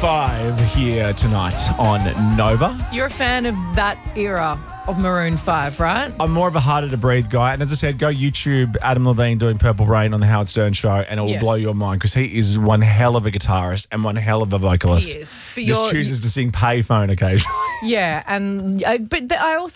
5 here tonight on Nova. You're a fan of that era of Maroon 5, right? I'm more of a harder to breathe guy. And as I said, go YouTube Adam Levine doing Purple Rain on the Howard Stern show and it will blow your mind because he is one hell of a guitarist and one hell of a vocalist. He is. But Just chooses to sing Payphone occasionally. Yeah, and but I also